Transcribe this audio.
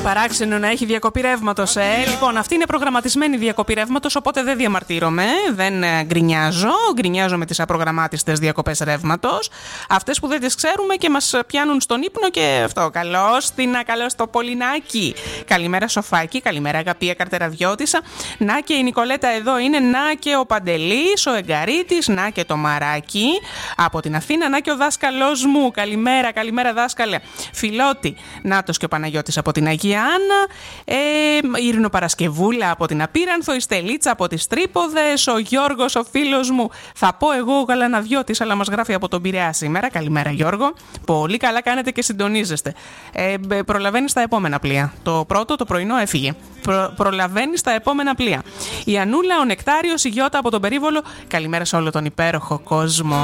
Παράξενο να έχει διακοπή ρεύματος. Λοιπόν, αυτή είναι προγραμματισμένη διακοπή ρεύματος, οπότε δεν διαμαρτύρομαι, δεν γκρινιάζω. Γκρινιάζω με τις απρογραμμάτιστες διακοπές ρεύματος. Αυτές που δεν τις ξέρουμε και μας πιάνουν στον ύπνο και αυτό. Καλώς στο Πολυνάκι. Καλημέρα Σοφάκη, καλημέρα Αγαπία Καρτεραδιώτησα. Να και η Νικολέτα εδώ είναι, να και ο Παντελής, ο Εγκαρίτης, να και το Μαράκι από την Αθήνα, να και ο δάσκαλός μου. Καλημέρα, καλημέρα δάσκαλε. Φιλότη, Νάτος και ο Παναγιώτης από την Αγία Άννα, η Ειρήνο Παρασκευούλα από την Απίρανθο, η Στελίτσα από τις Τρίποδες, ο Γιώργος ο φίλος μου, θα πω εγώ ο Γαλαναδιώτης, αλλά μας γράφει από τον Πειραιά σήμερα. Καλημέρα Γιώργο, πολύ καλά κάνετε και συντονίζεστε. Προλαβαίνει στα επόμενα πλοία. Το πρώτο το πρωινό έφυγε. Προλαβαίνει στα επόμενα πλοία. Η Ανούλα, ο Νεκτάριος, η Γιώτα από τον Περίβολο. Καλημέρα σε όλο τον υπέροχο κόσμο.